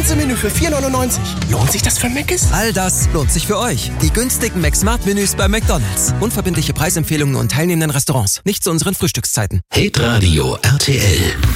ganze Menü für 4,99. Lohnt sich das für Mc's? All das lohnt sich für euch. Die günstigen McSmart-Menüs bei McDonald's. Unverbindliche Preisempfehlungen und teilnehmenden Restaurants. Nicht zu unseren Frühstückszeiten. Hitradio RTL.